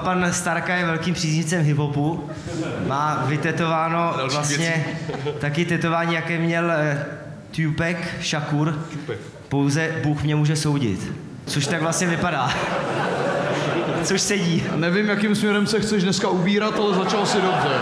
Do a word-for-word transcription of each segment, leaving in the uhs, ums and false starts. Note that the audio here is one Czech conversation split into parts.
pan Starka je velkým příznivcem hiphopu. Má vytetováno vlastně taky tetování, jaké měl Tupac Shakur. Pouze Bůh mě může soudit. Což tak vlastně vypadá. Což sedí. Nevím, jakým směrem se chceš dneska ubírat, ale začal si dobře.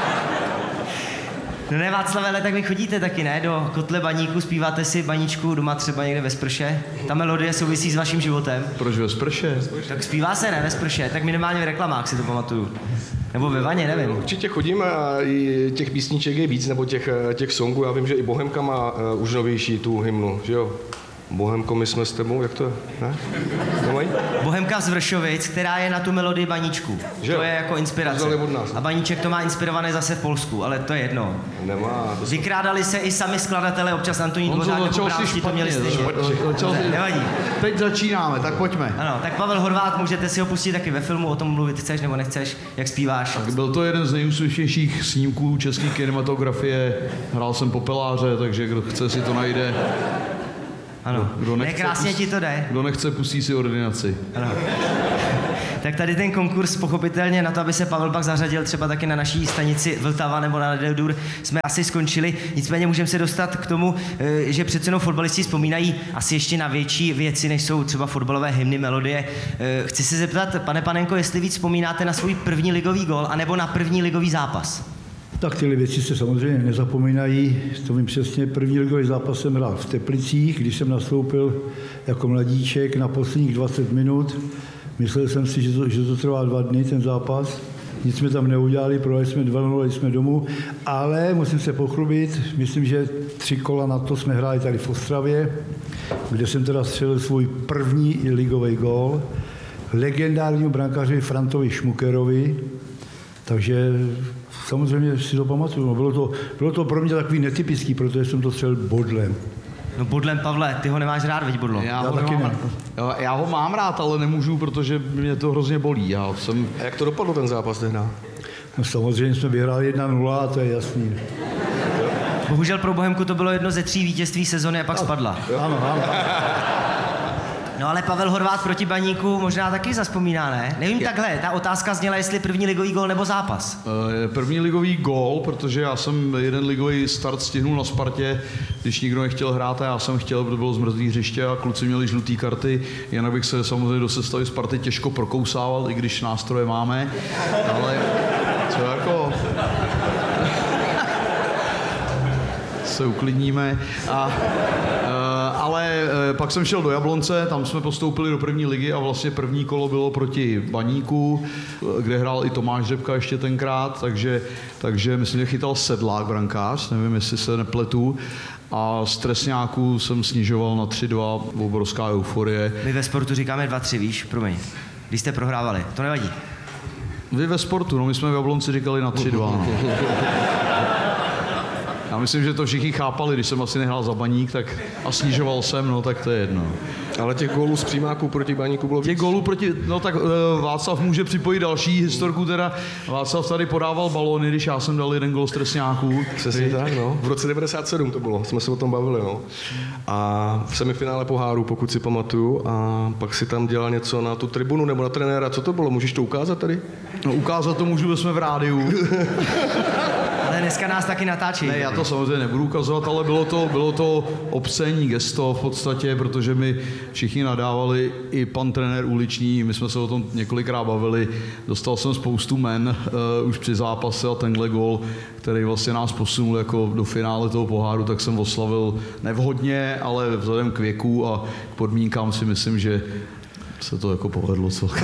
No ne, Václav, ale tak vy chodíte taky, ne? Do kotle baníku, zpíváte si baníčku doma třeba někde ve sprše. Ta melodie souvisí s vaším životem. Proč ve sprše? Tak zpívá se, ne? Ve sprše. Tak minimálně v reklamách si to pamatuju. Nebo ve vaně, nevím. Určitě chodíme a i těch písniček je víc, nebo těch, těch songů. Já vím, že i Bohemka má uh, už novější tu hymnu, že jo? Bohemko, my jsme s tebou, jak to je? Ne? To mají? Bohemka z Vršovic, která je na tu melodii baníčku. Že? To je jako inspirace. Od nás. A baníček to má inspirované zase v Polsku, ale to je jedno. Nemá. To Vykrádali se i sami skladatelé, občas Antonín Dvořák nebo Brámští to měli stejně. Nevadí. Teď začínáme, tak pojďme. Ano, tak Pavel Horváth, můžete si ho pustit taky ve filmu, o tom mluvit chceš nebo nechceš, jak zpíváš. Tak byl to jeden z nejúspěšnějších snímků české kinematografie. Hrál jsem Popeláře, takže kdo chce si to najde. Ano, kdo nechce, nekrásně ti to jde. Kdo nechce, pustí si ordinaci. Ano. Tak tady ten konkurs pochopitelně na to, aby se Pavel pak zařadil třeba taky na naší stanici Vltava nebo na Dur, jsme asi skončili. Nicméně můžeme se dostat k tomu, že přece jenom fotbalisti vzpomínají asi ještě na větší věci, než jsou třeba fotbalové hymny, melodie. Chci se zeptat, pane Panenko, jestli víc vzpomínáte na svůj první ligový gól anebo na první ligový zápas? Tak tyhle věci se samozřejmě nezapomínají. To vím přesně, první ligový zápas jsem hrál v Teplicích, když jsem nastoupil jako mladíček na posledních dvacet minut. Myslel jsem si, že to, že to trvá dva dny, ten zápas. Nic jsme tam neudělali, prohráli jsme dva nula, jsme domů, ale musím se pochlubit, myslím, že tři kola na to jsme hráli tady v Ostravě, kde jsem teda střelil svůj první ligový gól legendárnímu brankáři Frantovi Šmukerovi, takže samozřejmě si to pamatuju. No, bylo, to, bylo to pro mě takový netypický, protože jsem to střelil bodlem. No bodlem, Pavle, ty ho nemáš rád, veď bodlo? Já, Já ho taky nemám, ne. Já ho mám rád, ale nemůžu, protože mě to hrozně bolí. Já jsem... A jak to dopadlo ten zápas tehdy? No, samozřejmě jsme vyhráli jedna nula, a to je jasný. Bohužel pro Bohemku to bylo jedno ze tří vítězství sezony a pak spadla. Ano, ano. No ale Pavel Horváth proti Baníku možná taky zazpomíná, ne? Nevím takhle, ta otázka zněla, jestli první ligový gól nebo zápas. První ligový gól, protože já jsem jeden ligový start stihnul na Spartě, když nikdo nechtěl hrát a já jsem chtěl, protože bylo zmrzlý hřiště a kluci měli žluté karty, jinak bych se samozřejmě do sestavy Sparty těžko prokousával, i když nástroje máme, ale co jako... se uklidníme. A, e, ale e, pak jsem šel do Jablonce, tam jsme postoupili do první ligy a vlastně první kolo bylo proti Baníku, kde hrál i Tomáš Řepka ještě tenkrát, takže, takže myslím, že chytal Sedlák brankář, nevím, jestli se nepletu. A z trestňáků jsem snižoval na tři dva, obrovská euforie. My ve sportu říkáme dva tři, víš, promiň. Když jste prohrávali, to nevadí. Vy ve sportu, no my jsme v Jablonci říkali na tři dva. No. Já myslím, že to všichni chápali, když jsem asi nehrál za Baník, tak a snižoval jsem, no tak to je jedno. Ale těch gólů z přímáků proti Baníku bylo víc. Těch gólů proti, no tak uh, Václav může připojit další historku, teda Václav tady podával balóny, když já jsem dal jeden gól z trestňáků. Přesně tak, no. V roce devadesát sedm to bylo, jsme se o tom bavili, no. A v semifinále poháru, pokud si pamatuju, a pak si tam dělal něco na tu tribunu nebo na trenéra, co to bylo, můžeš to ukázat tady? No ukázat to můžu, jsme v rádiu. Ale dneska nás taky natáčí. Ne, já to samozřejmě nebudu ukazovat, ale bylo to, bylo to obscénní gesto v podstatě, protože mi všichni nadávali, i pan trenér uliční, my jsme se o tom několikrát bavili, dostal jsem spoustu men uh, už při zápase a tenhle gól, který vlastně nás posunul jako do finále toho poháru, tak jsem oslavil nevhodně, ale vzhledem k věku a k podmínkám si myslím, že se to jako povedlo celkem.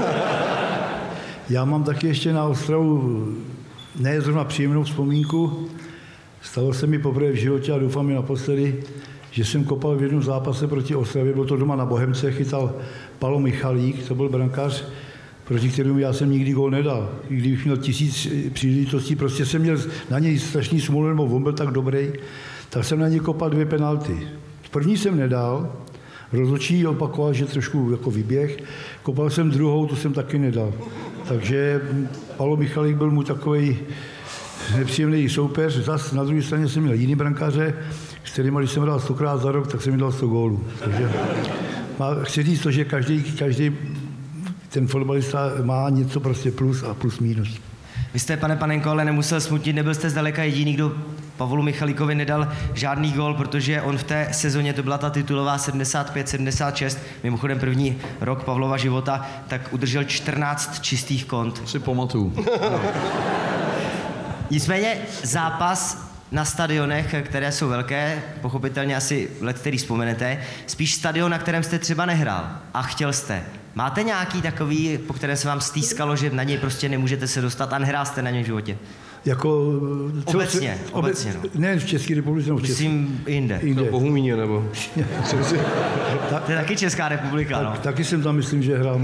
Já mám taky ještě na Ostravu ne zrovna příjemnou vzpomínku. Stalo se mi poprvé v životě a doufám i naposledy, že jsem kopal v jednom zápase proti Ostravě, bylo to doma na Bohemce, chytal Palo Michalík, to byl brankář, proti kterému já jsem nikdy gól nedal. I když měl tisíc příležitostí, prostě jsem měl na něj strašný smůlu, nebo on byl tak dobrý, tak jsem na něj kopal dvě penalty. První jsem nedal, rozhodčí opakoval, že trošku jako vyběh, kopal jsem druhou, tu jsem taky nedal. Takže Palo Michalík byl mu takovej nepříjemný soupeř. Zas na druhé straně jsem měl jiný brankáře, s kterým, když jsem hrál stokrát za rok, tak jsem mi dal sto gólů. Takže má, chci říct to, že každý, každý ten fotbalista má něco prostě plus a plus minus. Vy jste, pane Panenko, ale nemusel smutnit, nebyl jste zdaleka jediný, kdo Pavlu Michalíkovi nedal žádný gól, protože on v té sezóně, to byla ta titulová sedmdesát pět sedmdesát šest, mimochodem první rok Pavlova života, tak udržel čtrnáct čistých kont. Si pamatuju. No. Nicméně zápas na stadionech, které jsou velké, pochopitelně asi let, který vzpomenete, spíš stadion, na kterém jste třeba nehrál a chtěl jste. Máte nějaký takový, po kterém se vám stýskalo, že na něj prostě nemůžete se dostat a nehrál jste na něj v životě? Jako... Obecně, obe, obecně, no. Ne v České republice, nebo v České. Myslím jinde. Jinde. To Bohumíně, nebo... To je taky Česká republika, tak, no. Taky jsem tam, myslím, že hrál.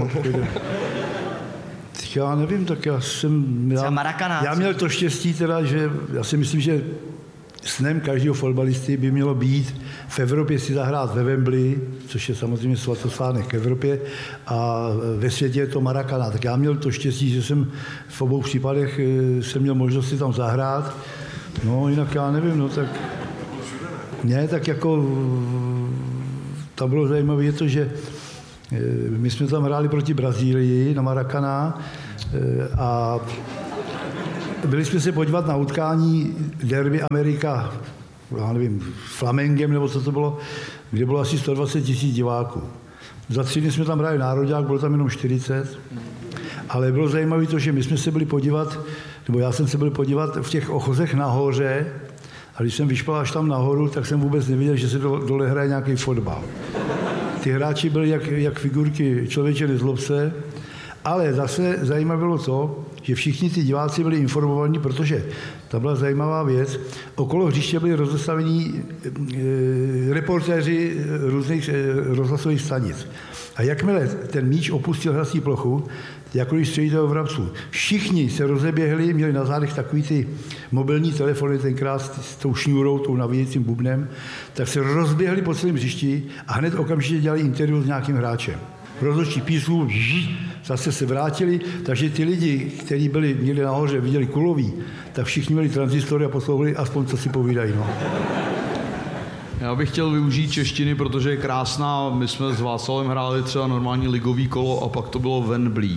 Já nevím, tak já jsem... Já, Maracana, já měl to štěstí teda, že já si myslím, že snem každého fotbalisty by mělo být v Evropě si zahrát ve Wembley, což je samozřejmě svatosvánek k Evropě, a ve světě je to Maracana. Tak já měl to štěstí, že jsem v obou případech jsem měl možnost si tam zahrát. No jinak já nevím, no tak... Ne, tak jako... Tam bylo zajímavé je to, že my jsme tam hráli proti Brazílii na Maracana a byli jsme se podívat na utkání Derby Amerika, já nevím, Flamengem nebo co to bylo, kde bylo asi sto dvacet tisíc diváků. Za tři dny jsme tam hráli nároďák, bylo tam jenom čtyřicet, ale bylo zajímavé to, že my jsme se byli podívat, nebo já jsem se byl podívat v těch ochozech nahoře, a když jsem vyšpal až tam nahoru, tak jsem vůbec neviděl, že se dole hraje nějaký fotbal. Ty hráči byli jak, jak figurky člověče nezlob se, ale zase zajímavé bylo to, že všichni ty diváci byli informovaní, protože to byla zajímavá věc. Okolo hřiště byli rozestavení e, reportéři různých e, rozhlasových stanic. A jakmile ten míč opustil hrací plochu, jako když střelíte do vrabců, všichni se rozeběhli, měli na zádech takový ty mobilní telefony, tenkrát s, s tou šňůrou, tou navíjecím bubnem, tak se rozběhli po celém hřišti a hned okamžitě dělali interview s nějakým hráčem. Rozhodčí píslu, zase se vrátili, takže ty lidi, kteří byli někde nahoře, viděli kulový, tak všichni měli tranzistory a poslouchali aspoň, co si povídají. No. Já bych chtěl využít češtiny, protože je krásná. My jsme s Václavem hráli třeba normální ligový kolo a pak to bylo Wembley.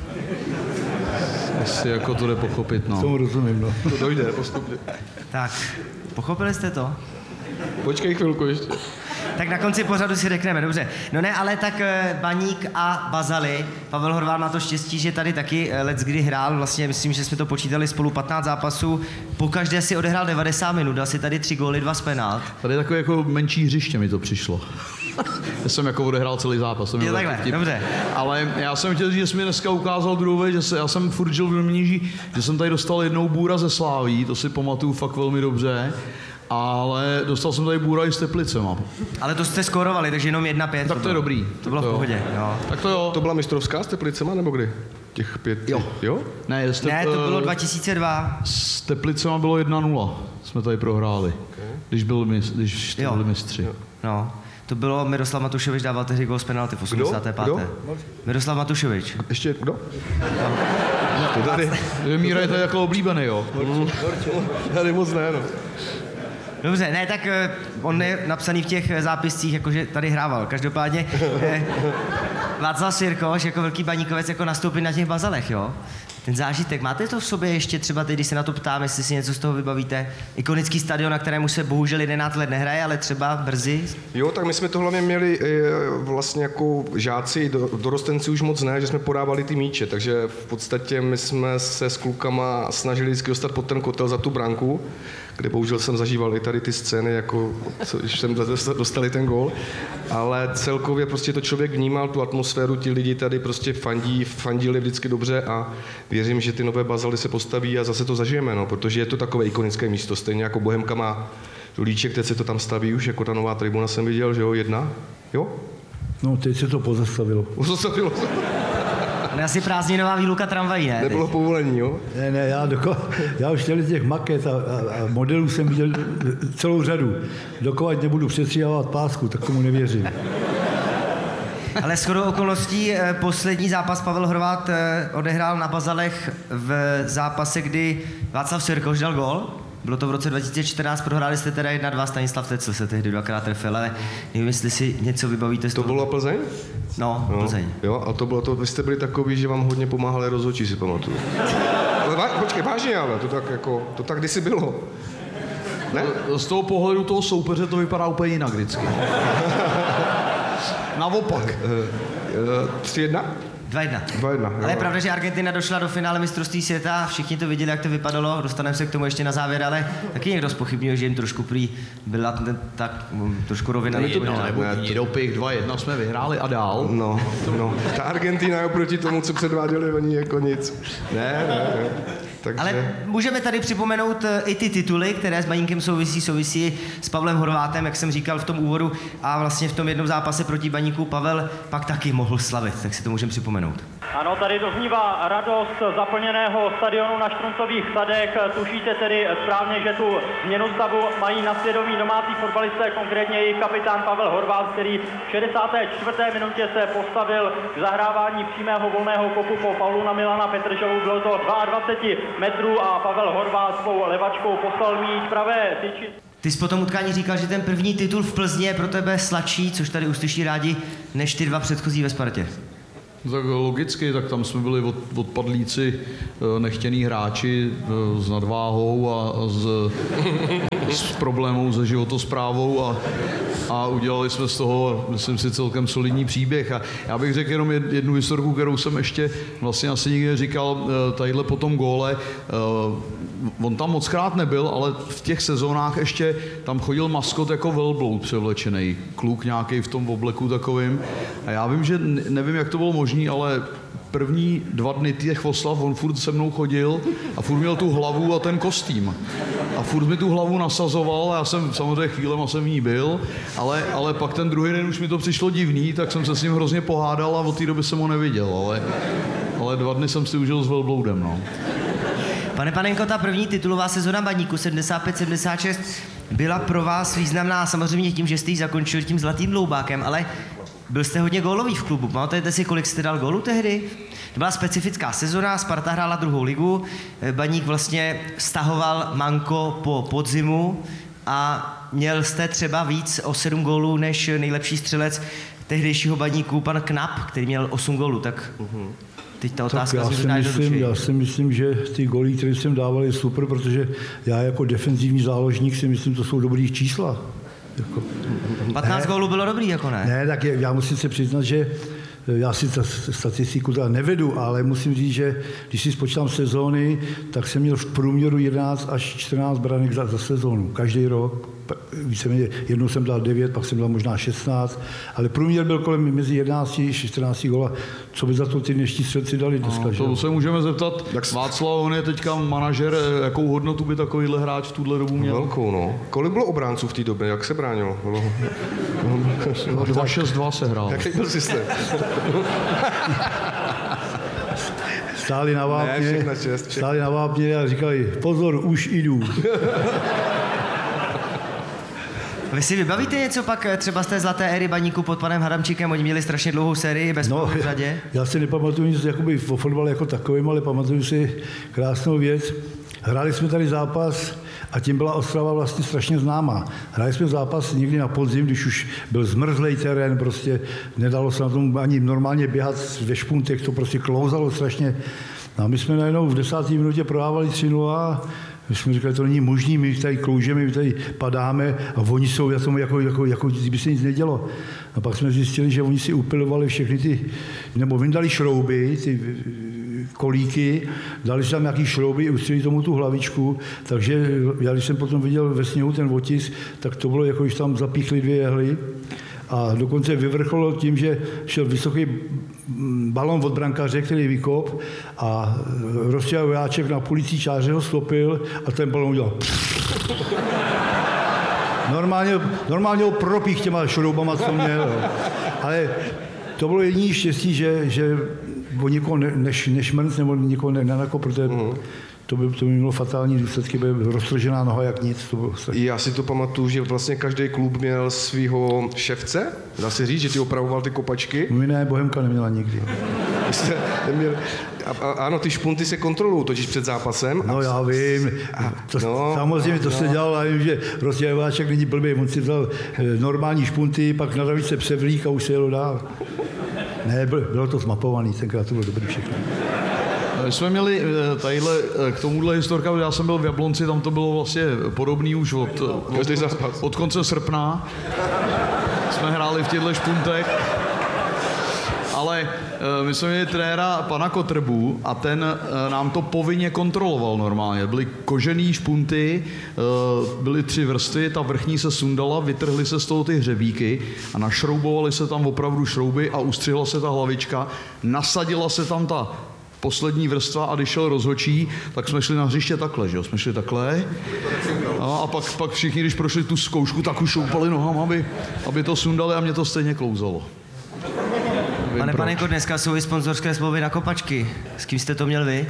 Asi jako to jde pochopit, no. Tomu rozumím, no. To dojde postupně. Tak, pochopili jste to? Počkej chvilku ještě. Tak na konci pořadu si řekneme, dobře. No ne, ale tak Baník a Bazali, Pavel Horváth má to štěstí, že tady taky let's kdy hrál, vlastně myslím, že jsme to počítali spolu patnáct zápasů, po každé si odehrál devadesát minut, dal si tady tři góly, dva z penalt. Tady takové jako menší hřiště mi to přišlo. Já jsem jako odehrál celý zápas. Je takhle, vtip. Dobře. Ale já jsem chtěl říct, že jsi mi dneska ukázal druhou věc, že se, já jsem furt žil v Doměníži, že jsem tady dostal jednou bůra ze Sláví, to si pamatuju fakt velmi dobře. Ale dostal jsem tady bůra i s Teplicema. Ale to jste skórovali, takže jenom jedna pět. Tak to, to je dobrý. To bylo to v pohodě, jo. Tak to jo. To byla mistrovská s Teplicema, nebo kdy? Těch pět? Jo. Jo? Ne, step, ne, to bylo dva tisíce dva. S Teplicema bylo jedna nula. Jsme tady prohráli. Okay. Když, byl, když to byli mistři. Jo. No. To bylo Miroslav Matušovič, dával tehdy gól z penalty v osmdesáté páté Kdo? Kdo? Miroslav Matušovič. Ještě kdo? No. To tady. Míra je to jako oblíbený, jo? Tady moc ne, no. Dobře, ne, tak on je napsaný v těch zápiscích, jakože tady hrával. Každopádně eh, Václav Sirkoš jako velký baníkovec jako nastoupil na těch Bazalech, jo? Ten zážitek, máte to v sobě ještě třeba teď, když se na to ptám, jestli si něco z toho vybavíte? Ikonický stadion, na kterému se bohužel jedenáct let nehraje, ale třeba brzy? Jo, tak my jsme to hlavně měli vlastně jako žáci, do, dorostenci už moc ne, že jsme podávali ty míče, takže v podstatě my jsme se s klukama snažili vždycky dostat pod ten kotel za tu branku, kde bohužel jsem zažíval i tady ty scény, jako když jsem dostali ten gól, ale celkově prostě to člověk vnímal, tu atmosféru, ti lidi tady prostě fandí, fandili vždycky dobře a věřím, že ty nové Bazaly se postaví a zase to zažijeme, no, protože je to takové ikonické místo, stejně jako Bohemka má Líček, teď se to tam staví už, jako ta nová tribuna jsem viděl, že jo, jedna, jo? No, teď se to pozastavilo. Pozastavilo. Ale asi prázdninová výluka tramvají, ne? Nebylo teď. povolení, jo? Ne, ne, já, doko, já už těli těch maket a, a, a modelů jsem viděl celou řadu. Dokud nebudu přestříhávat pásku, tak tomu nevěřím. Ale shodou okolností poslední zápas Pavel Horváth odehrál na Bazalech v zápase, kdy Václav Sirkoš dal gól. bylo to v roce dva tisíce čtrnáct, prohráli jste teda jedna dva, Stanislav Tecl se tehdy dvakrát trefil, ale nevím, jestli si něco vybavíte z To toho. bylo Plzeň? No, No, Plzeň. jo, a to bylo to, vy jste byli takový, že vám hodně pomáhali rozhodčí, si pamatuju. Ale vá, počkej, vážně, ale to tak jako, to tak kdysi bylo. Ne? Z toho pohledu toho soupeře to vypadá úplně jinak vždycky. Naopak. tři jedna? dva jedna. dva jedna, jo. Ale je pravda, že Argentina došla do finále mistrovství světa, všichni to viděli, jak to vypadalo, dostaneme se k tomu ještě na závěr, ale taky někdo zpochybnil, že jim trošku prý byla ten, tak um, trošku rovina. No, nebo ne, to- dopich dva jedna jsme vyhráli a dál. No, no. Ta Argentina je oproti tomu, co předváděli oni jako nic. Ne, ne, ne. Takže... Ale můžeme tady připomenout eh, i ty tituly, které s Baníkem souvisí, souvisí s Pavlem Horvátem, jak jsem říkal v tom úvodu, a vlastně v tom jednom zápase proti Baníku Pavel pak taky mohl slavit, tak si to můžeme připomenout. Ano, tady doznívá radost zaplněného stadionu na Štruncových sadech. Tušíte tedy správně, že tu změnu stavu mají na svědomí domácí fotbalisté, konkrétně jejich kapitán Pavel Horváth, který v šedesáté čtvrté minutě se postavil k zahrávání přímého volného kopu po faulu na Milana Petržovu. Bylo to dvacet dva metrů a Pavel Horváth svou levačkou poslal míč pravé tyči. Ty jsi po tom utkání říkal, že ten první titul v Plzni je pro tebe sladší, což tady uslyší rádi, než ty dva předchozí ve Spartě. Tak logicky, tak tam jsme byli od, odpadlíci, nechtěný hráči s nadváhou a, a s, s problémou se životosprávou a, a udělali jsme z toho, myslím si, celkem solidní příběh. A já bych řekl jenom jednu historku, kterou jsem ještě vlastně asi nikdy neříkal, tadyhle po tom góle. On tam moc krát nebyl, ale v těch sezónách ještě tam chodil maskot jako velbloud převlečený. Kluk nějaký v tom obleku takovým. A já vím, že nevím, jak to bylo možné, ale první dva dny těch oslav on furt se mnou chodil a furt měl tu hlavu a ten kostým. A furt mi tu hlavu nasazoval, já jsem samozřejmě chvílema jsem v ní byl, ale, ale pak ten druhý den už mi to přišlo divný, tak jsem se s ním hrozně pohádal a od té doby jsem ho neviděl, ale, ale dva dny jsem si užil s velbloudem, no. Pane Panenko, ta první titulová sezona Baníku sedmdesát pět sedmdesát šest byla pro vás významná samozřejmě tím, že jste ji zakončil tím zlatým dloubákem, ale byl jste hodně gólový v klubu. Pamatujete si, kolik jste dal gólů tehdy? To byla specifická sezona, Sparta hrála druhou ligu, Baník vlastně stahoval manko po podzimu a měl jste třeba víc o sedm gólů než nejlepší střelec tehdejšího Baníku, pan Knap, který měl osm gólů, tak teď ta otázka Tak já, si myslím, já si myslím, že ty góly, které jsem dával, je super, protože já jako defenzivní záložník si myslím, to jsou dobrý čísla. Jako, patnáct gólů bylo dobrý, jako ne? Ne, tak je, já musím se přiznat, že já si ta statistiku teda nevedu, ale musím říct, že když si spočítám sezóny, tak jsem měl v průměru jedenáct až čtrnáct branek za, za sezónu, každý rok. Víceméně jednou jsem dal devět, pak jsem dal možná šestnáct, ale průměr byl kolem mezi jedenácti a čtrnácti góla, co by za to ty dnešní střelci dali dneska. No, to že? se můžeme zeptat. Václav, on je teďka manažer, jakou hodnotu by takovýhle hráč v tuhle dobu měl? Velkou, no. Kolik bylo obránců v té době? Jak se bránilo? Bylo... dva šest dva se hrál. Jaký byl systém? Stáli na vápně, Ne, všechno čest, všechno. stáli na vápně a říkali, pozor, už jdu. Vy si vybavíte něco pak třeba z té zlaté éry Baníku pod panem Hadamčíkem? Oni měli strašně dlouhou sérii bez No, v řadě. já si nepamatuju nic jakoby o fotbale jako takovým, ale pamatuju si krásnou věc. Hráli jsme tady zápas a tím byla Ostrava vlastně strašně známá. Hráli jsme zápas někdy na podzim, když už byl zmrzlej terén, prostě nedalo se na tom ani normálně běhat ve špuntech, to prostě klouzalo strašně. No a my jsme najednou v desáté minutě prohávali tři nula. My jsme říkali, to není možný, my tady kloužeme, my tady padáme a oni jsou jako, jako, jako, jako kdyby se nic nedělo. A pak jsme zjistili, že oni si upilovali všechny ty, nebo vyndali šrouby, ty kolíky, dali si tam nějaký šrouby, ustřeli tomu tu hlavičku, takže já když jsem potom viděl ve sněhu ten otisk, tak to bylo jako, když tam zapíchli dvě jehly. A dokonce vyvrcholilo tím, že šel vysoký balon od brankáře, který vykop a Rostia Vojáček na půlicí čáře ho stopil a ten balon udělal. Normálně, normálně ho propích těma šroubama, co měl. Jo. Ale to bylo jediné štěstí, že, že o někoho ne, než, nešmrnc nebo někoho nenakop, protože uh-huh. to by, to by mělo fatální důsledky, by roztržená noha jak nic. To bylo Já si to pamatuju, že vlastně každý klub měl svého ševce. Dá se říct, že ty opravoval ty kopačky. My ne, Bohemka neměla nikdy. Jste neměli... a, a, ano, ty špunty se kontrolují totiž před zápasem. No já vím, to, no, samozřejmě to no. se dělalo, já vím, že Rostěváček není blbý, on si vzal normální špunty, pak na se převlík a už se jelo dál. Ne, bylo to zmapovaný, tenkrát to bylo dobrý všechno. My jsme měli tadyhle, k tomuhle historka, já jsem byl v Jablonci, tam to bylo vlastně podobný už od, od, od konce srpna. Jsme hráli v těchto špuntech. Ale my jsme měli trenéra pana Kotrbu a ten nám to povinně kontroloval normálně. Byly kožený špunty, byly tři vrstvy, ta vrchní se sundala, vytrhly se z toho ty hřebíky a našroubovaly se tam opravdu šrouby a ustřihla se ta hlavička, nasadila se tam ta poslední vrstva a když šel rozhodčí, tak jsme šli na hřiště takhle, že jo? Jsme šli takhle a, a pak, pak všichni, když prošli tu zkoušku, tak už šoupali nohama, aby, aby to sundali a mě to stejně klouzalo. Pane Panenko, dneska jsou i sponzorské smlouvy na kopačky. S kým jste to měl vy?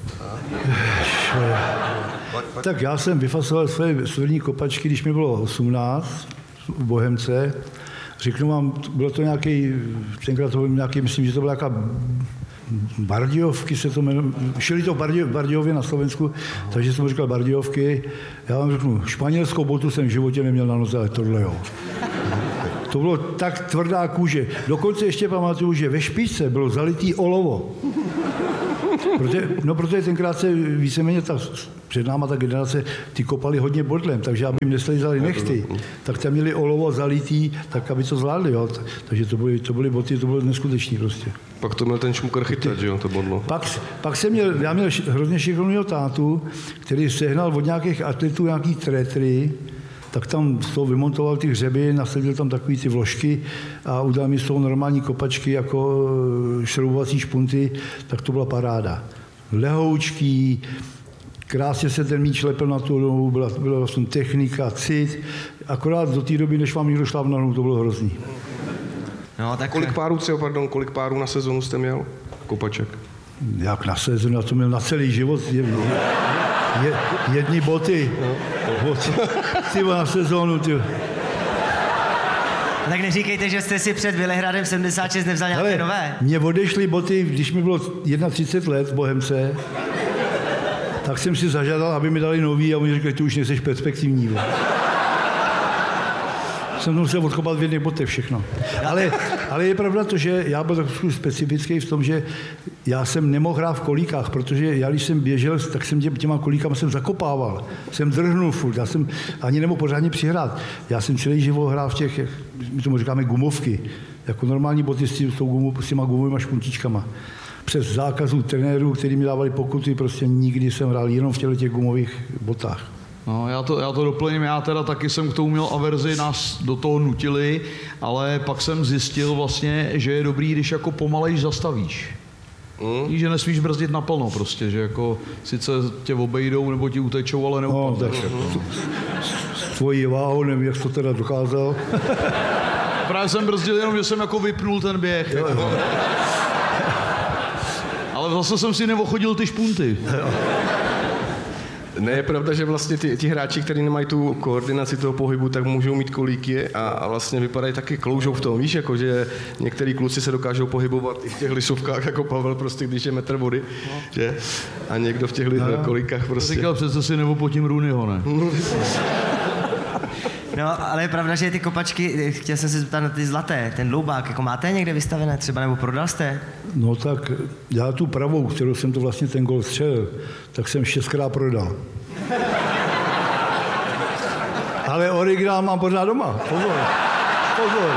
Tak já jsem vyfasoval své svěrní kopačky, když mi bylo osmnáct v Bohemce. Řeknu vám, bylo to nějaký, tenkrát to byl nějaký, myslím, že to byla nějaká Bardiovky se to jmenuje, šili to v Bardiově na Slovensku, takže jsem říkal Bardiovky. Já vám řeknu, španělskou botu jsem v životě neměl na noze, ale tohle jo. To bylo tak tvrdá kůže. Dokonce ještě pamatuju, že ve špičce bylo zalitý olovo. Protože, no protože tenkrát se víceméně ta, před náma ta generace, ty kopali hodně bodlem, takže aby jim neslizali nechty, tak tam měli olovo zalitý, tak aby to zvládli, jo. Takže to byly, to byly boty, to bylo neskutečný prostě. Pak to měl ten šmukr chytat, že jo, to bodlo. Pak, pak jsem měl, já měl hrozně šikovného tátu, který sehnal od nějakých atletů nějaký trétry, tak tam z toho vymontoval ty hřeby, nasadil tam takový ty vložky a udal mi z toho normální kopačky jako šroubovací špunty, tak to byla paráda. Lehoučký, krásně se ten míč lepil na tu nohu, byla, byla vlastně technika, cit, akorát do té doby, než vám někdo šláp na nohu, to bylo hrozný. No, tak... Kolik párů, třeba, pardon, kolik párů na sezonu jste měl? Kopaček? Jak na sezonu, já to měl na celý život. Je, je, jedny boty. No. Boty. Ty na sezónu, ty. Tak neříkejte, že jste si před Velehrádem sedmdesát šest nevzal nějaké nové. Mně odešly boty, když mi bylo třicet jedna let v Bohemce, tak jsem si zažádal, aby mi dali nový a oni říkali, ty už nejseš perspektivní. Bo. Jsem to musel odkopat v jedné botě všechno. Ale, ale je pravda to, že já byl trošku specifický v tom, že já jsem nemohl hrát v kolíkách, protože já, když jsem běžel, tak jsem těma kolíkama jsem zakopával. Jsem drhnul furt, já jsem ani nemohl pořádně přihrát. Já jsem celý život hrál v těch, my tomu říkáme gumovky, jako normální boty s, tím, s, gumu, s těma gumovými špuntičkama. Přes zákazů trenérů, který mi dávali pokuty, prostě nikdy jsem hrál jenom v těchto těch gumových botách. No, já to, já to doplním, já teda taky jsem k tomu měl averzi, nás do toho nutili, ale pak jsem zjistil vlastně, že je dobrý, když jako pomalejš zastavíš. Mm. Víš, že nesmíš brzdit naplno prostě, že jako sice tě obejdou nebo ti utečou, ale neupadneš. No, jako. S tvojí váhou nevím, jak to teda dokázal. Právě jsem brzdil jenom, že jsem jako vypnul ten běh. Jo, jako. Ale zase jsem si neochodil ty špunty. Jo. Ne, je pravda, že vlastně ty, ti hráči, kteří nemají tu koordinaci toho pohybu, tak můžou mít kolíky a, a vlastně vypadají taky kloužou v tom, víš, jako že některý kluci se dokážou pohybovat i v těch lisovkách, jako Pavel prostě, když je metr vody, no. Že? A někdo v těch no. kolíkách prostě. Říkal, přece si neopotím Rooneyho, ne? No, ale je pravda, že ty kopačky, chtěl jsem se zeptat na ty zlaté, ten dloubák, jako máte někde vystavené třeba, nebo prodal jste? No tak já tu pravou, kterou jsem to vlastně ten gol střelil, tak jsem šestkrát prodal. Ale originál mám pořád doma, pozor, pozor.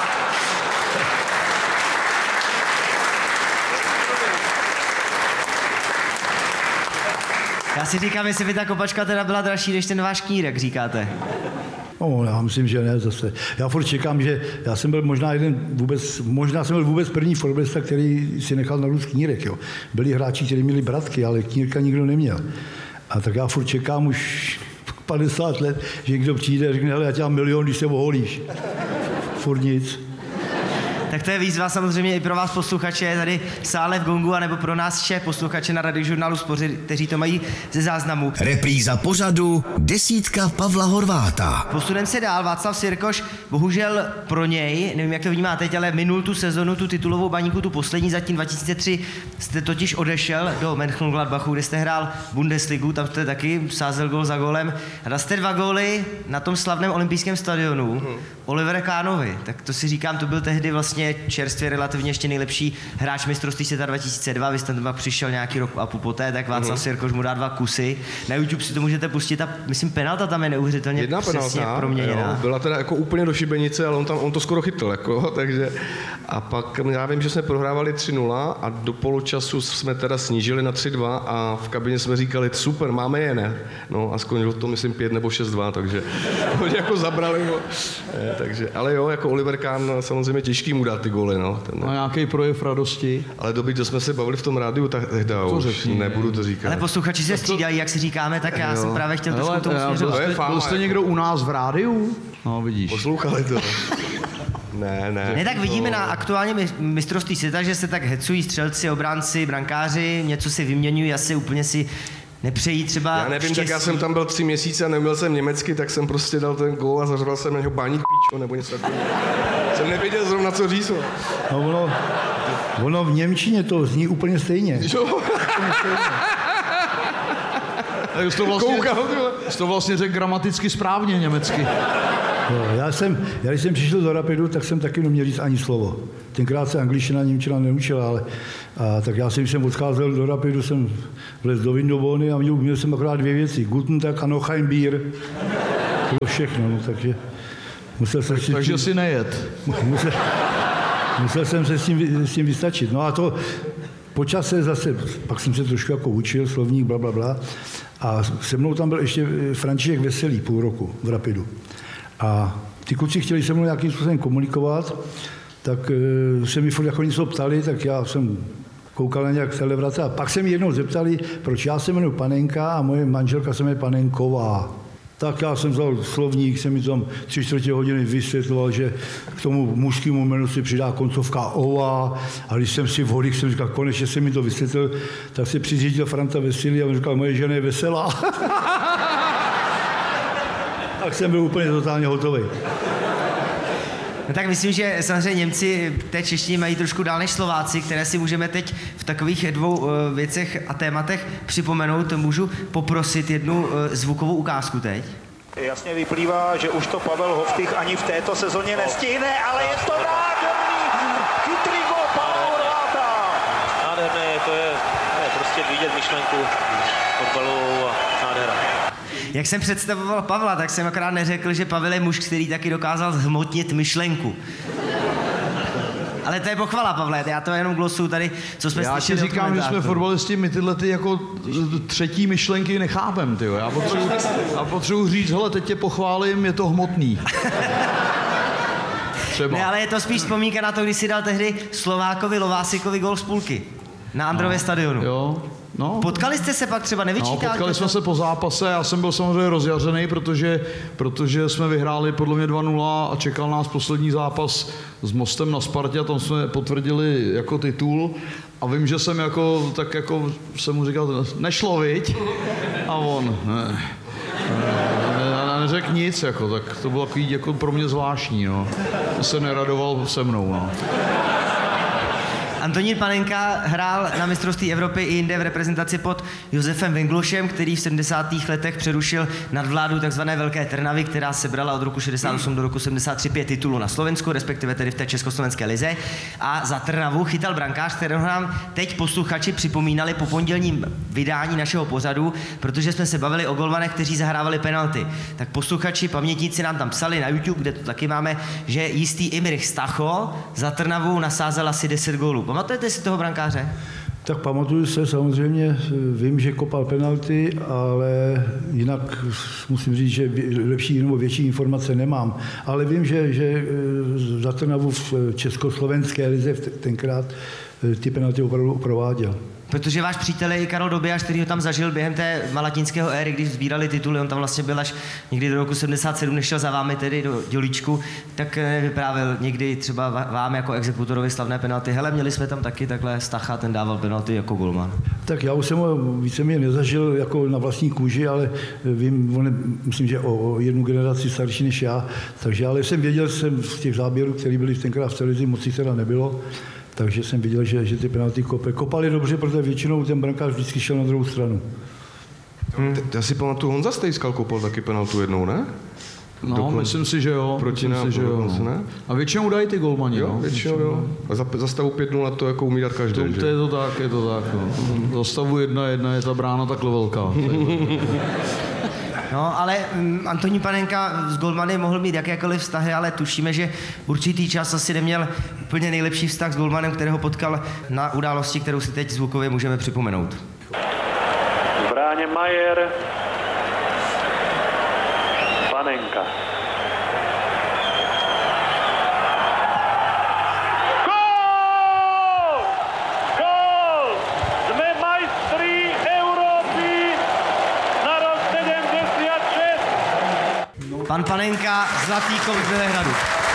Já si říkám, jestli by ta kopačka teda byla dražší, než ten váš knírek, říkáte. No, já myslím, že ne zase. Já furt čekám, že já jsem byl možná jeden vůbec, možná jsem byl vůbec první fotbalista, který si nechal narůst knírek, jo. Byli hráči, kteří měli bratky, ale knírka nikdo neměl. A tak já furt čekám už padesát let, že někdo přijde a řekne, hele, já tě mám milion, když se oholíš. Furt nic. Tak Tak to je výzva samozřejmě i pro vás posluchače tady v sále v Gongu, anebo pro nás vše posluchače na Radiožurnálu Spoři, kteří to mají ze záznamu. Repríza pořadu Desítka Pavla Horváta. Posuneme se dál. Václav Sirkoš, bohužel pro něj, nevím, jak to vnímá teď, ale minul tu sezonu, tu titulovou baníku, tu poslední, zatím dva tisíce tři jste totiž odešel do Mönchengladbachu, kde jste hrál Bundesligu, tam jste taky sázel gól za gólem. A dal jste dva góly na tom slavném olympijském stadionu hmm. Oliver Kahnovi. Tak to si říkám, to byl tehdy vlastně čerstvě relativně ještě nejlepší hráč mistrovství světa dva tisíce dva, vy jste tam přišel nějaký rok a půl poté, tak Václav hmm. Sirkoš mu dá dva kusy. Na YouTube si to můžete pustit a myslím penalta tam je neuvěřitelně Jedna přesně penalta, proměněná. Jo, byla teda jako úplně do šibenice, ale on, tam, on to skoro chytl, jako, takže a pak já vím, že jsme prohrávali tři nula a do poločasu jsme teda snížili na tři dva a v kabině jsme říkali, super, máme je, ne? No a skončilo to, myslím, pět nebo šest dva, takže oni jako zabrali, no. je, takže, ale jo, jako Oliver Kahn, samozřejmě těžký mu dát ty góly, no. Ten, a nějaký projev radosti. Ale doby, to jsme se bavili v tom rádiu, tak tehda už řekni, nebudu to říkat. Ale posluchači se střídají, jak si říkáme, tak já jo. jsem právě chtěl trošku tomu směřovat. Byl, byl jste někdo u nás v rádiu? No, vidíš. Poslouchali to. Ne, ne. Ne, tak vidíme na aktuálně mistrovství světa, že se tak hecují střelci, obránci, brankáři, něco si vyměňují, asi úplně si nepřejí třeba Já nevím, štěstí. Tak já jsem tam byl tři měsíce a neuměl jsem německy, tak jsem prostě dal ten gól a zařval jsem na něho baník píčo, nebo něco takového. Jsem nevěděl zrovna, co říct. No ono, ono v němčině to zní úplně stejně. Jo. Úplně stejně. Tak jsi to vlastně, jsi to vlastně řekl gramaticky správně německy. No, já jsem, já když jsem přišel do Rapidu, tak jsem taky neměl říct ani slovo. Tenkrát se angličtina, němčina neučila, ale a, tak já jsem, když jsem odcházel do Rapidu, jsem vlez do Windobony a měl, měl jsem akorát dvě věci. Guten Tag a noch ein Bier. To bylo všechno, no, takže musel jsem si... Takže si nejet. Musel, musel jsem se s tím, s tím vystačit. No a to po čase zase, pak jsem se trošku jako učil, slovník, bla, bla, bla. A se mnou tam byl ještě František Veselý půl roku v Rapidu. A ty kluci chtěli se mnou nějakým způsobem komunikovat, tak e, se mi furt jako něco ptali, tak já jsem koukal na nějak celebrace a pak se mi jednou zeptali, proč já se jmenuji Panenka a moje manželka se jmenuje Panenková. Tak já jsem vzal slovník, jsem mi tam tři čtvrtě hodiny vysvětloval, že k tomu mužskému jménu si přidá koncovka ova a když jsem si v hodích, jsem říkal, konečně jsem mi to vysvětlil, tak se přiřídil Franta Veselý a on říkal, moje žena je veselá. Tak jsem byl úplně totálně hotový. No tak myslím, že samozřejmě Němci té češtině mají trošku dál než Slováci, které si můžeme teď v takových dvou uh, věcech a tématech připomenout. Můžu poprosit jednu uh, zvukovou ukázku teď? Jasně vyplývá, že už to Pavel Hoftych ani v této sezóně nestihne, ale je to nádherný, chytrý gol Pavla Horváta. Nádherné, to je, je prostě vidět myšlenku fotbalu a nádhera. Jak jsem představoval Pavla, tak jsem akorát neřekl, že Pavel je muž, který taky dokázal zhmotnit myšlenku. Ale to je pochvala, Pavle, já to jenom glosuju tady, co jsme já slyšeli. Já ti říkám, že jsme fotbalisti, my tyhle ty jako třetí myšlenky nechápem, tyjo. Já potřebuji, já potřebuji říct, hele, teď tě pochválím, je to hmotný. Třeba. Ne, ale je to spíš vzpomínka na to, když si dal tehdy Slovákovi Lovásikovi gól z půlky na Andrově no, stadionu. Jo. No. Potkali jste se pak třeba, nevyčítáte? No, potkali jsme se po zápase, já jsem byl samozřejmě rozjařený, protože, protože jsme vyhráli podle mě dva nula a čekal nás poslední zápas s Mostem na Spartě a tam jsme potvrdili jako titul a vím, že jsem jako, tak jako jsem mu říkal, nešlo, viď? A on, ne, ne, neřekl nic, jako, tak to bylo takový jako pro mě zvláštní, no. Se neradoval se mnou, no. Antonín Panenka hrál na mistrovství Evropy i jinde v reprezentaci pod Josefem Venglošem, který v sedmdesátých letech přerušil nadvládu tzv. Velké Trnavy, která sebrala od roku šedesát osm do roku sedmdesát tři pět titulů na Slovensku, respektive tedy v té československé lize. A za Trnavu chytal brankář, kterého nám teď posluchači připomínali po pondělním vydání našeho pořadu, protože jsme se bavili o golmanech, kteří zahrávali penalty. Tak posluchači, pamětníci nám tam psali na YouTube, kde to taky máme, že jistý Imrich Stacho za Trnavu nasázel asi deset gólů. Pamatujete si toho brankáře? Tak pamatuju se, samozřejmě vím, že kopal penalty, ale jinak musím říct, že lepší nebo větší informace nemám. Ale vím, že, že za Trnavu v československé lize tenkrát ty penalty opravdu prováděl. Protože váš přítel je i Karol Dobijáš, který ho tam zažil během té malatinského éry, když sbírali tituly, on tam vlastně byl až někdy do roku sedmdesát sedm, než šel za vámi tedy do Dělíčku, tak vyprávěl někdy třeba vám jako exekutorovi slavné penalty. Hele, měli jsme tam taky takhle Stacha, ten dával penalty jako golman. Tak já už jsem ho víceméně nezažil jako na vlastní kůži, ale vím, on, myslím, že o, o jednu generaci starší než já, takže ale jsem věděl, jsem z těch záběrů, které byly tenkrát v televizi, moc jich teda nebylo, takže jsem viděl, že, že ty penalty kope. Kopali dobře, protože většinou ten brankář vždycky šel na druhou stranu. Hmm. Já si pamatuju, Honza Stejskal kopal taky penaltu jednou, ne? No, Dokon... myslím si, že jo. Proti myslím nám, si, že jo. dokonce, ne? A většinou dají ty golmani, Jo, no. většinou jo. A za, za stavu pět nula to jako umí dát každý. To, to je to tak, je to tak. No. Za stavu jedna jedna je ta brána takhle velká. No, ale um, Antonín Panenka s golmany mohl mít jakékoliv vztahy, ale tušíme, že určitý čas asi neměl úplně nejlepší vztah s golmanem, kterého potkal na události, kterou si teď zvukově můžeme připomenout. V bráně Majer, Panenka. Gól! Gól! Jsme majstri Evropy na rok sedmdesát šest. Pan Panenka, zlatý kov z Bělehradu.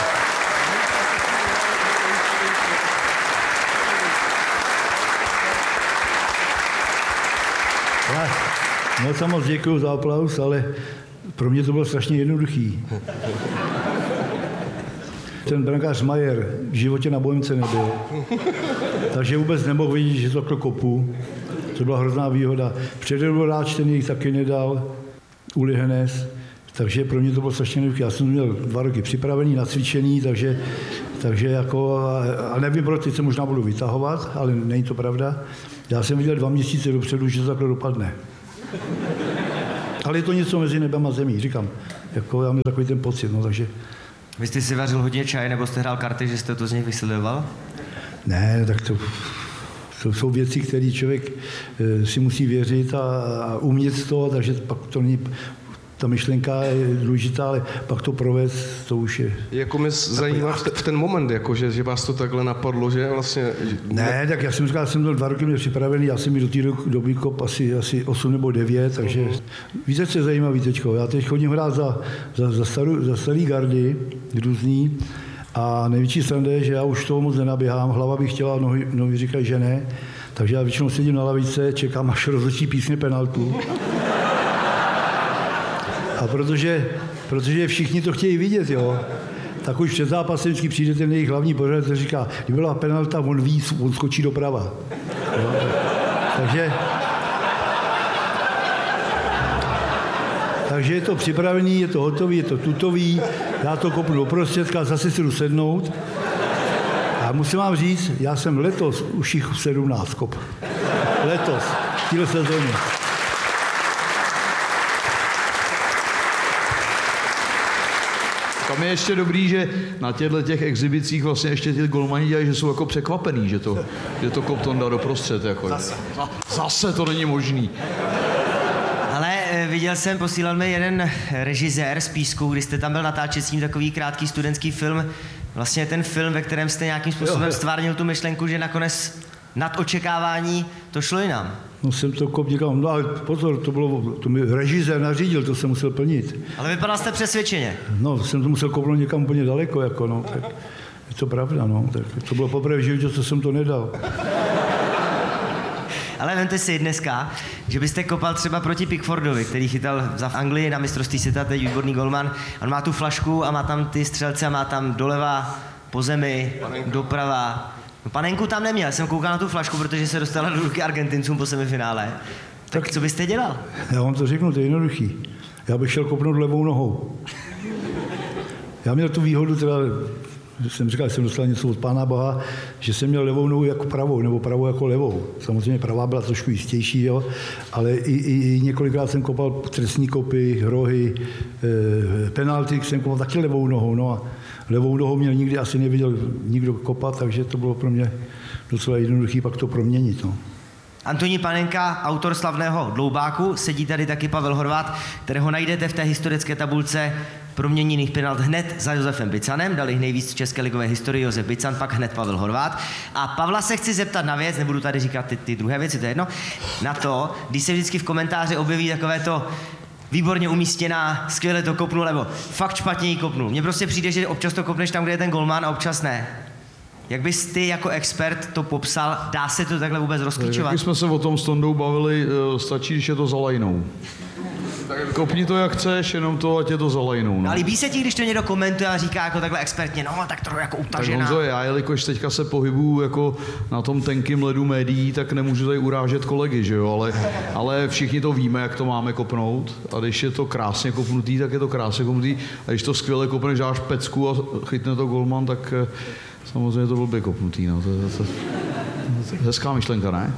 Moc a moc děkuju za aplaus, ale pro mě to bylo strašně jednoduchý. Ten brankář Majer v životě na Bohemce nebyl, takže vůbec nemohl vidět, že to kopu. To byla hrozná výhoda. Přededu hráč ten jich taky nedal, Uli Hennes, takže pro mě to bylo strašně jednoduché. Já jsem měl dva roky připravený, nacvičený, takže, takže jako, a nevím, proč teď se možná budu vytahovat, ale není to pravda. Já jsem viděl dva měsíce dopředu, že to takhle dopadne. Ale je to něco mezi nebem a zemí, říkám. Jako já měl takový ten pocit, no, takže... Vy jste si vařil hodně čaj, nebo jste hrál karty, že jste to z nich vysledoval? Ne, tak to, to jsou věci, které člověk e, si musí věřit a, a umět to, takže pak to není... Ta myšlenka je důležitá, ale pak to provést, to už je... Jako mě zajímá v, te, v ten moment, jako, že, že vás to takhle napadlo, že vlastně... Ne, tak já jsem říkal, já jsem byl dva roky mě připravený, já jsem mi do té doby kop asi, asi osm nebo devět, takže uh-huh. Víte, co je zajímavý teďko, já teď chodím hrát za, za, za, starou, za starý gardy, různý, a největší sranda je, že já už toho moc nenaběhám, hlava bych chtěla, nohy, nohy říkají, že ne, takže já většinou sedím na lavice, čekám, až rozhodčí písně penaltu. A protože, protože všichni to chtějí vidět, jo, tak už před zápasem vždycky přijde ten jejich hlavní pořadatel a říká, kdyby byla penalta, on ví, on skočí doprava. Jo. Takže, takže je to připravený, je to hotový, je to tutový, já to kopnu do prostředka, zase si jdu sednout. A musím vám říct, já jsem letos už jich sedmnáct kop. Letos, v téhle sezóně. Tam je ještě dobrý, že na těchto těch exhibicích vlastně ještě ty golmani dělají, že jsou jako překvapený, že to, že to Kopton dá doprostřed. Jako. Zase. Zase to není možný. Ale viděl jsem, posílal mi jeden režisér z Písku, když jste tam byl natáčet s ním takový krátký studentský film. Vlastně ten film, ve kterém jste nějakým způsobem stvárnil tu myšlenku, že nakonec nad očekávání to šlo jinam. No jsem to kop říkal, no ale pozor, to bylo, to mi režisér nařídil, to jsem musel plnit. Ale vypadal jste přesvědčeně. No, jsem to musel kopnout někam úplně daleko, jako no, tak je to pravda, no, tak to bylo poprvé v životě, co jsem to nedal. Ale vemte si dneska, že byste kopal třeba proti Pickfordovi, který chytal za Anglii na mistrovství světa, teď výborný golman. On má tu flašku a má tam ty střelce a má tam doleva, po zemi, doprava. No, Panenku tam neměl, jsem koukal na tu flašku, protože se dostala do ruky Argentincům po semifinále. Tak, tak co byste dělal? Já vám to řeknu, to je jednoduchý. Já bych šel kopnout levou nohou. Já měl tu výhodu, teda, jsem říkal, že jsem dostal něco od Pána Boha, že jsem měl levou nohu jako pravou, nebo pravou jako levou. Samozřejmě pravá byla trošku jistější, jo, ale i, i, i několikrát jsem kopal trestní kopy, rohy, e, penalty, jsem kopal taky levou nohou, no a levou nohou mě nikdy asi neviděl nikdo kopat, takže to bylo pro mě docela jednoduchý pak to proměnit, no. Antonín Panenka, autor slavného Dloubáku, sedí tady taky Pavel Horváth, kterého najdete v té historické tabulce proměněných penalt hned za Josefem Bycanem, dali nejvíc v české ligové historii Josef Bycan, pak hned Pavel Horváth. A Pavla se chci zeptat na věc, nebudu tady říkat ty, ty druhé věci, to je jedno, na to, když se vždycky v komentáři objeví takové to výborně umístěná, skvěle to kopnul, nebo fakt špatně jí kopnul. Mně prostě přijde, že občas to kopneš tam, kde je ten golman a občas ne. Jak bys ty jako expert to popsal, dá se to takhle vůbec rozklíčovat? Jak jsme se o tom s Tondou bavili, stačí, když je to za lajnou. Kopni to jak chceš, jenom to, ať je to za lajnou. No. A líbí se ti, když to někdo komentuje a říká jako takhle expertně, no tak to jako utažená. Tak Honzo, já, jelikož teďka se pohybuju jako na tom tenkým ledu médií, tak nemůžu tady urážet kolegy, že jo, ale, ale všichni to víme, jak to máme kopnout a když je to krásně kopnutý, tak je to krásně kopnutý a když to skvěle kopneš, dáš pecku a chytne to golman, tak samozřejmě to blbě kopnutý, no, to, to, to, to je hezká myšlenka, ne?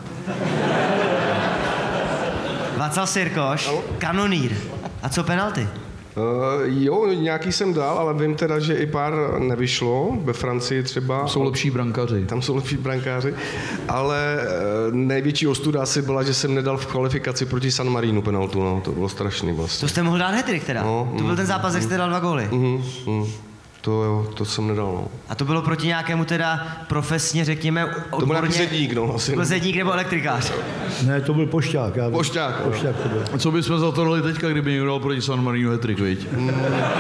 Václav Svěrkoš, kanonýr. A co penalty? Uh, jo, nějaký jsem dal, ale vím teda, že i pár nevyšlo, ve Francii třeba. Jsou lepší brankáři. Tam jsou lepší brankáři, ale uh, největší ostuda asi byla, že jsem nedal v kvalifikaci proti San Marinu penaltu, no, to bylo strašný vlastně. To jste mohl dát hat-trick teda? No, to byl mm, ten zápas, jak mm, jste dal dva góly. Mm, mm. To jo, to jsem nedal, no. A to bylo proti nějakému teda profesně, řekněme, odborně... To byl nějaký zedník, no, asi. To byl zedník nebo elektrikář? Ne, to byl pošťák. Já pošťák, pošťák to byl. A co bychom za to dali teďka, kdyby někdo dal proti San Marinu hat-trick, viď? Mm.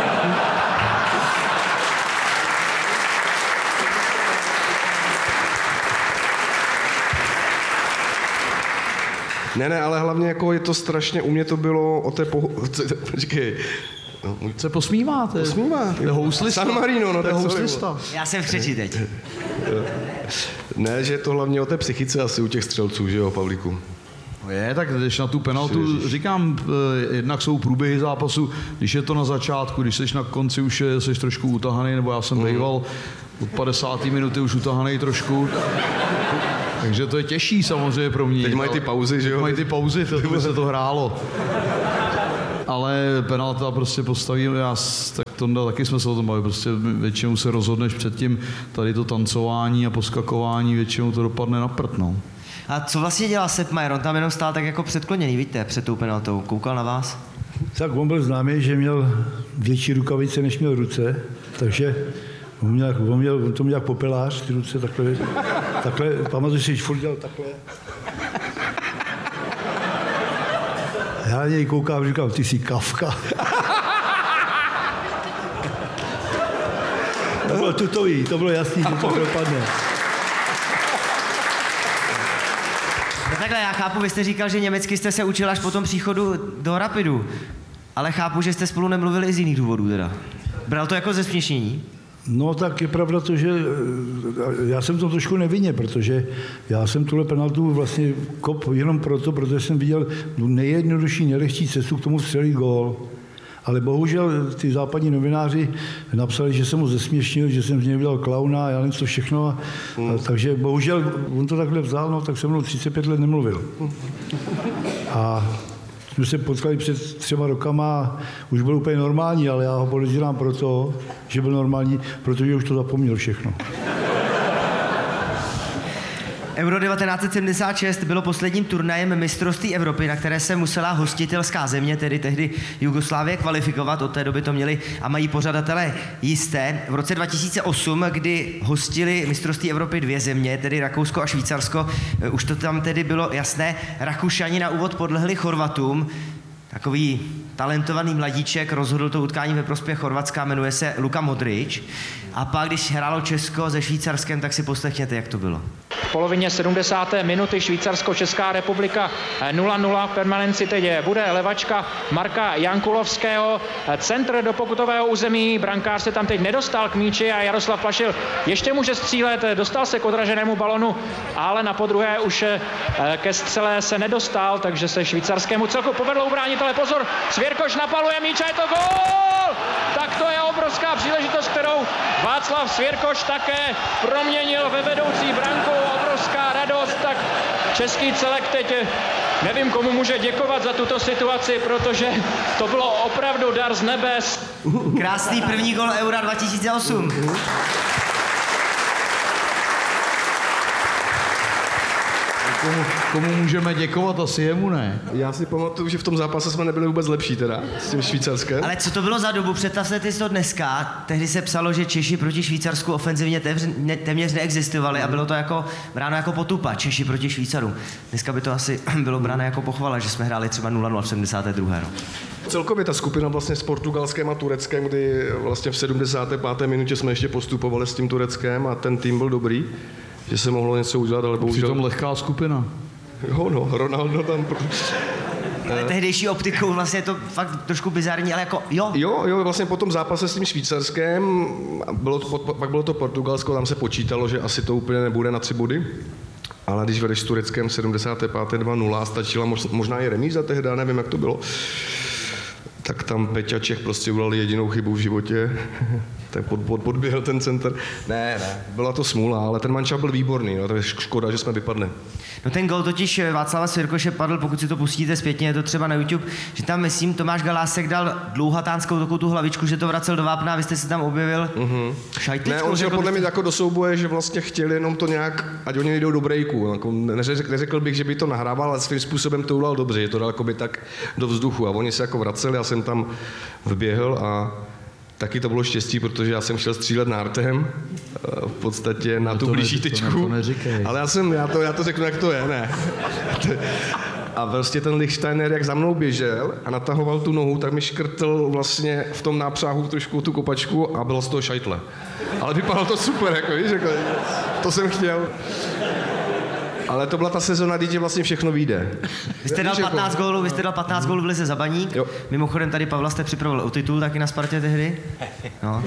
Ne, ne, ale hlavně jako je to strašně, u mě to bylo o té poho... Počkej. No, se posmíváte. Posmívá. To je houslista. San Marino, no, to je houslista. Já jsem v křeči teď. Ne, že je to hlavně o té psychice asi u těch střelců, že jo, Pavlíku? Je, tak když na tu penaltu, říkám, jednak jsou průběhy zápasu, když je to na začátku, když jsi na konci už jsi trošku utahaný, nebo já jsem mm. býval od padesáté minuty už utahaný trošku. Takže to je těžší samozřejmě pro mě. Teď mají ty pauzy, že jo? Mají ty pauzy, to by se to hrálo. Ale penalta prostě postaví, já, tak Tonda, taky jsme se o tom bavili, prostě většinou se rozhodneš předtím tady to tancování a poskakování, většinou to dopadne na prd, no. A co vlastně dělal Sepp Maier? On tam jenom stál tak jako předkloněný, víte, před tou penaltou. Koukal na vás? Tak on byl známý, že měl větší rukavice, než měl ruce, takže on, měl, on, měl, on to měl jak popelář, ty ruce takhle, takhle, pamatuju si, že furt dělal takhle. Já na něj koukám a říkám, ty jsi Kafka. To bylo tutový, to bylo jasný, že to dopadne. No takhle, já chápu, vy jste říkal, že německy jste se učil až po tom příchodu do Rapidu, ale chápu, že jste spolu nemluvili i z jiných důvodů teda. Bral to jako zesměšnění? No tak je pravda to, že já jsem to trošku nevinně, protože já jsem tuhle penaltu vlastně kop jenom proto, protože jsem viděl nejjednodušší, nejlehčí cestu k tomu střelit gól. Ale bohužel ty západní novináři napsali, že jsem ho zesměšnil, že jsem z něj udělal klauna, já nevím co všechno. Mm. A, takže bohužel on to takhle vzal, no tak se mnou třicet pět let nemluvil. A jsme se potkali před třema rokama, už byl úplně normální, ale já ho podezírám proto, že byl normální, protože už to zapomněl všechno. Euro devatenáct set sedmdesát šest bylo posledním turnajem mistrovství Evropy, na které se musela hostitelská země, tedy tehdy Jugoslávie, kvalifikovat. Od té doby to měli a mají pořadatelé jisté. V roce dva tisíce osm, kdy hostili mistrovství Evropy dvě země, tedy Rakousko a Švýcarsko, už to tam tedy bylo jasné. Rakušani na úvod podlehli Chorvatům. Takový talentovaný mladíček rozhodl to utkání ve prospěch Chorvatska, jmenuje se Luka Modrič. A pak, když hrálo Česko se Švýcarskem, tak si poslechněte, jak to bylo. V polovině sedmdesáté minuty Švýcarsko-Česká republika nula nula, v permanenci teď bude levačka Marka Jankulovského, centr do pokutového území, brankář se tam teď nedostal k míči a Jaroslav Plašil ještě může střílet, dostal se k odraženému balonu, ale na podruhé už ke střele se nedostal, takže se švýcarskému celku povedlo ubránit, ale pozor, Svěrkoš napaluje míč a je to gól! Tak to je obrovská příležitost, kterou Václav Svěrkoš také proměnil ve vedoucí branku. Obrovská radost, tak český celek teď nevím, komu může děkovat za tuto situaci, protože to bylo opravdu dar z nebes. Krásný první gol Eura dva tisíce osm. Komu, komu můžeme děkovat, asi jemu ne. Já si pamatuju, že v tom zápase jsme nebyli vůbec lepší teda, s tím Švýcarskem. Ale co to bylo za dobu? Představte si to dneska. Tehdy se psalo, že Češi proti Švýcarsku ofenzivně téměř, ne, téměř neexistovali a bylo to jako bráno jako potupa, Češi proti Švýcarům. Dneska by to asi bylo bráno jako pochvala, že jsme hráli třeba nula nula v sedmdesáté druhé. No. Celkově ta skupina vlastně s Portugalskem a Tureckem, kdy vlastně v sedmdesáté páté minutě jsme ještě postupovali s tím Tureckem a ten tým byl dobrý, že se mohlo něco udělat, ale bohužel... Přitom lehká skupina. Jo, no, Ronaldo tam... Ale tehdejší optikou vlastně je to fakt trošku bizarní, ale jako jo. Jo, jo, vlastně po tom zápase s tím Švýcarskem, bylo to, pak bylo to Portugalsko, tam se počítalo, že asi to úplně nebude na tři body. Ale když vedeš s Tureckem v sedmdesáté páté dva nula, stačila možná i remíza tehdy, nevím, jak to bylo. Tak tam Peťa Čech prostě udělali jedinou chybu v životě. Tak pod, pod, podběhl ten center. Ne, ne, byla to smůla, ale ten mančap byl výborný, no, to je škoda, že jsme vypadli. No ten gol totiž Václava Svěrkoše padl, pokud si to pustíte zpětně, je to třeba na YouTube, že tam, myslím, Tomáš Galásek dal dlouhatánskou takovou tu hlavičku, že to vracel do vápna, vy jste se tam objevil mm-hmm. šajtlickou. Ne, on šel podle mě jako do souboje, že vlastně chtěli jenom to nějak, ať oni jdou do breaku. Jako neřekl, neřekl bych, že by to nahrával, ale svým způsobem to udělal dobře, že to dal by tak do vzduchu a oni se jako vraceli, já jsem tam vběhl a taky to bylo štěstí, protože já jsem šel střílet nártem, v podstatě na no tu blížší tyčku. Ale já jsem, já to, já to řeknu, jak to je, ne. A vlastně ten Lichtsteiner, jak za mnou běžel a natahoval tu nohu, tak mi škrtl vlastně v tom nápřáhu trošku tu kopačku a bylo z toho šajtle. Ale vypadalo to super, jako víš, jako, to jsem chtěl. Ale to byla ta sezona, kdy vlastně všechno vyjde. Vy jste dal patnáct gólů, vy jste dal patnáct gólů v lize za Baník. Jo. Mimochodem tady Pavla jste připravil o titul taky na Spartě tehdy. No.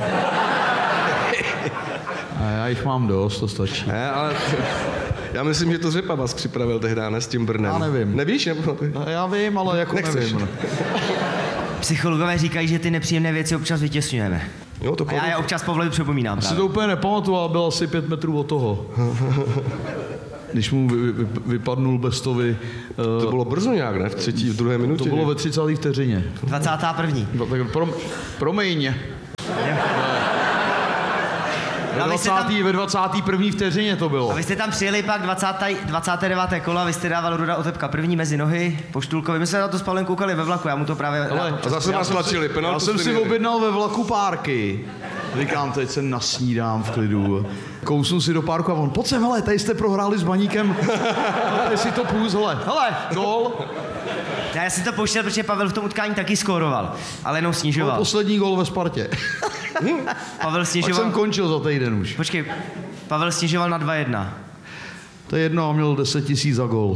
A já jich mám dost, to stačí. Ne, ale já myslím, že to Řepa vás připravil tehdy, ne, s tím Brnem. Já nevím. Nevíš? Nebo? No, já vím, ale jako Nechceš. nevím. Psychologové říkají, že ty nepříjemné věci občas vytěsňujeme. Jo, to a já je občas Pavlovi připomínám. Já si to úplně nepamatuju, ale byl asi pět metrů od toho. Když mu vy, vy, vypadnul Bestovi. To bylo brzo nějak, ne? V třetí, v druhé minutě. To bylo ve třicáté vteřině. dvacátá první. Pro, promiň. Ve dvacáté ve dvacáté první vteřině to bylo. A vy jste tam přijeli pak dvacáté dvacáté deváté kola, a vy jste dával Ruda Otepka první mezi nohy po Štulkovi. My jsme na to s Pavlem koukali ve vlaku, já mu to právě... Ale, a zase nás tlačili, já jsem si objednal ve vlaku párky. Říkám, teď se nasnídám v klidu. Kousnu si do párku a on, pojď sem, hele, tady jste prohráli s Baníkem. Tady si to půjz, hele, hele, gól. Já jsem to pouštěl, protože Pavel v tom utkání taky skóroval, ale jenom snižoval. Poslední gól ve Spartě. Pavel snižoval... Pak jsem končil za týden už. Počkej, Pavel snižoval na dva jedna. To je jedno, a měl deset tisíc za gól.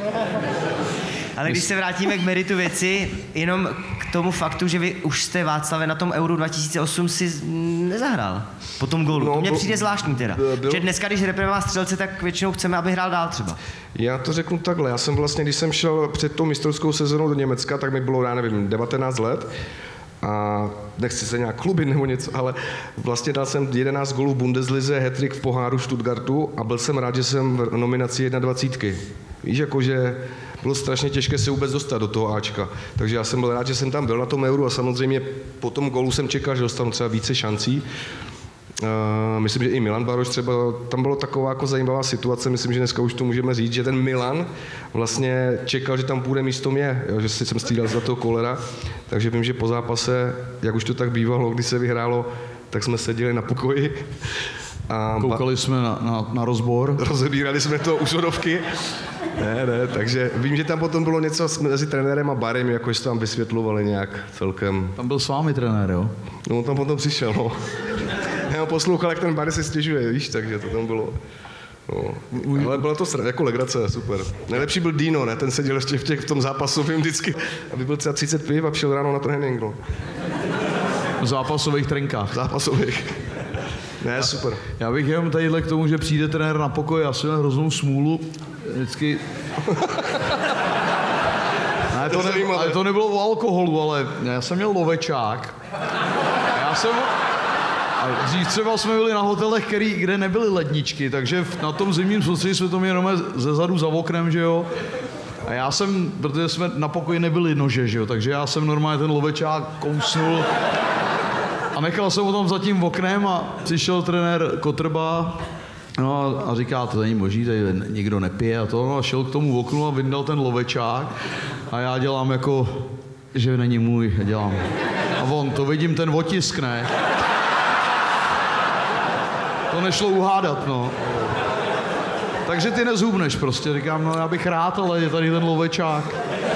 Ale když se vrátíme k meritu věci, jenom k tomu faktu, že vy už jste, Václave, na tom Euro dva tisíce osm si nezahrál po tom gólu. No, to mně přijde zvláštní teda. Byl... Že dneska, když reprezentujeme střelce, tak většinou chceme, aby hrál dál třeba. Já to řeknu takhle. Já jsem vlastně, když jsem šel před tou mistrovskou sezónou do Německa, tak mi bylo, já nevím, devatenáct let. A nechci se nějak chlubit nebo něco, ale vlastně dal jsem jedenáct gólů v Bundeslize, hat-trick v poháru Stuttgartu a byl jsem rád, že jsem v nominaci dvacet jedna. Víš, jakože bylo strašně těžké se vůbec dostat do toho Ačka. Takže já jsem byl rád, že jsem tam byl na tom Euru a samozřejmě po tom gólu jsem čekal, že dostanu třeba více šancí. Uh, myslím, že i Milan Baroš třeba, tam bylo taková jako zajímavá situace, myslím, že dneska už to můžeme říct, že ten Milan vlastně čekal, že tam půjde místo mě, jo, že si jsem střídal za toho Kolera, takže vím, že po zápase, jak už to tak bývalo, když se vyhrálo, tak jsme seděli na pokoji. A koukali ba- jsme na, na, na rozbor. Rozebírali jsme to u sodovky. Ne, ne, takže vím, že tam potom bylo něco mezi trenérem a Barem, jakože tam vysvětlovali nějak celkem. Tam byl s vámi trenér, jo? No, on tam potom přišel, no. Já ho poslouchal, jak ten Barry se stěžuje, víš, takže to tam bylo. No. Ale bylo to jako legrace, super. Nejlepší byl Dino, ne? Ten seděl ještě v, těch, v tom zápasovém vždycky, aby byl třeba třicet piv a šel ráno na trénink, no. V zápasových trenkách. Zápasových. Ne, super. Já bych jenom tadyhle k tomu, že přijde trenér na pokoj, já jsem měl hroznou smůlu. Vždycky... ne, to, ne, ale to nebylo o alkoholu, ale já jsem měl lovečák. Já jsem... A dřív třeba jsme byli na hotelech, který, kde nebyly ledničky, takže na tom zimním soustředí jsme to měli jenom ze zadu za oknem, že jo. A já jsem, protože jsme na pokoji nebyli nože, že jo, takže já jsem normálně ten lovečák kousnul a nechal jsem ho tam za tím oknem a přišel trenér Kotrba No a říká, to není možný, tady nikdo nepije a to. No a šel k tomu oknu a vyndal ten lovečák a já dělám jako, že není můj, dělám. A on, to vidím ten otisk, ne? To nešlo uhádat, no. Takže ty nezhubneš prostě, říkám, no já bych rád, ale je tady ten lovečák.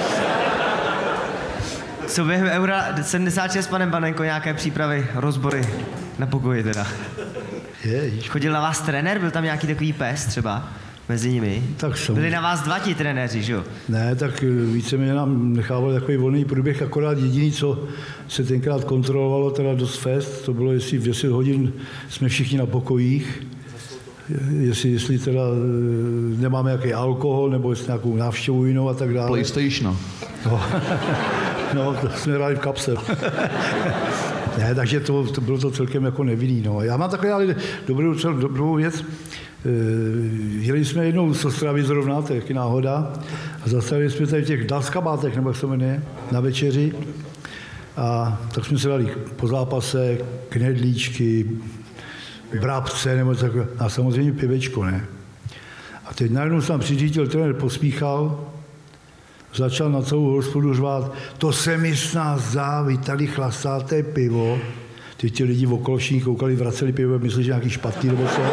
Jsou během Eura sedmdesát šest, panem Panenko, nějaké přípravy, rozbory na pokoji teda? Je, Chodil na vás trenér, byl tam nějaký takový pes třeba mezi nimi? Tak jsou. Byli na vás dva ti trenéři, že jo? Ne, tak víceméně nám nechávali takový volný průběh, akorát jediný, co se tenkrát kontrolovalo, teda dost fest, to bylo, jestli v deset hodin jsme všichni na pokojích, jestli, jestli teda nemáme nějaký alkohol, nebo jestli nějakou návštěvu jinou a tak dále. PlayStation. No, no to jsme hráli v kapse. Ne, takže to, to bylo to celkem jako nevinný. No. Já mám takhle ale dobrou, dobrou věc. Jeli jsme jednou z Ostravy zrovna, to je taky náhoda, a zastavili jsme tady v těch Dalskabátech, nebo jak se jmenuje, na večeři. A tak jsme se dali po zápase knedlíčky, brabce, nebo takové, a samozřejmě pivečko, ne. A teď najednou se tam přiřídil, trenér pospíchal, začal na celou hospodu řvát, to se mi snad zdá, vy tady chlastáte pivo. Teď ti lidi okolo všichni koukali, vraceli pivo, mysleli, že nějaký špatný nebo co.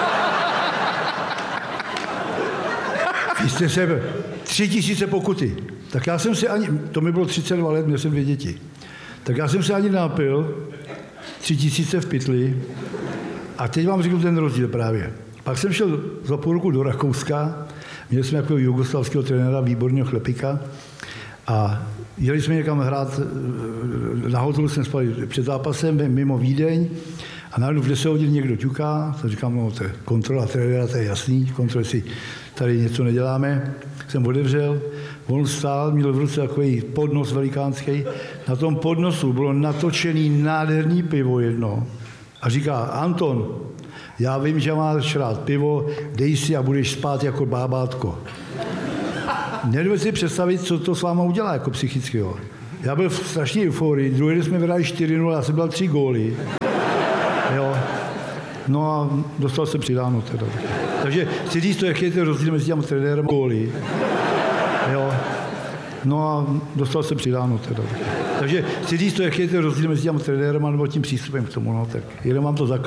Vy jste se, tři tisíce pokuty. Tak já jsem si ani, to mi bylo třicet dva let, měl jsem dvě děti. Tak já jsem se ani napil, tři tisíce v pytli. A teď vám řeknu ten rozdíl právě. Pak jsem šel za půl roku do Rakouska, měli jsme jako jugoslavského trenéra, výborného Chlepika, a jeli jsme někam hrát, na hotelu jsme spali před zápasem, mimo Vídeň, a najednou v deset hodin někdo ťuká, tak říkám, no to je kontrola trenéra, to je jasný, kontrola, si tady něco neděláme. Jsem otevřel, on stál, měl v ruce takový podnos velikánský, na tom podnosu bylo natočený nádherný pivo jedno. A říká, Anton, já vím, že máš rád pivo, dej si a budeš spát jako bábátko. Nedovedu si představit, co to s váma udělá jako psychicky. Jo. Já byl v strašné euforii, druhý den jsme vyhráli čtyři nula, já jsem byl tři góly. Jo. No a dostal jsem přidáno teda. Takže chci říct to, jak je ten rozdíl mezi těmi trenérem a góly. Jo. No a dostal jsem přidáno teda. Takže chci říct to, jak je ten rozdíl mezi těmi trenérem a nebo tím přístupem k tomu. No. Tak jenom vám to zakazuje.